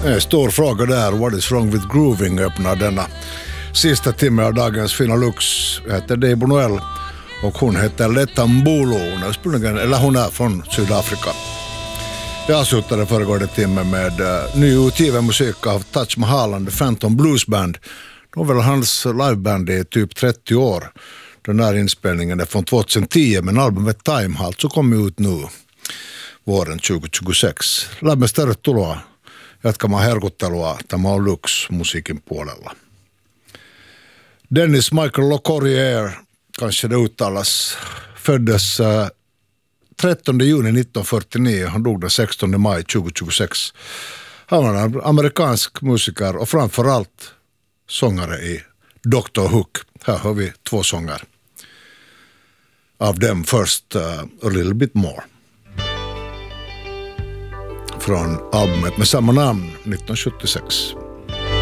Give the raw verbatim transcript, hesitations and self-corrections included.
En stor fråga där, what is wrong with grooving, öppnar denna sista timme av dagens Fina Lux. Jag heter Deibo Noel och hon heter Letta Mbulu, eller hon är från Sydafrika. Jag avslutade föregående timme med uh, nyutgiven musik av Taj Mahal and the Phantom Blues Band. Det var väl hans liveband i typ trettio år. Den här inspelningen är från tjugohundratio, men albumet Time har alltså kommit ut nu våren tjugohundratjugosex. Lämmästäret tuloa jatkamaan herkuttelua. Tämä on Lux musiikin puolella. Dennis Michael LeCourrier, kanske det uttalas, föddes uh, trettonde juni nittonhundrafyrtionio. Han dog den sextonde maj tjugohundratjugosex. Han var en amerikansk musiker och framförallt sångare i doktor Hook. Här har vi två sånger av dem. Först uh, A Little Bit More från albumet med samma namn nittonhundrasjuttiosex.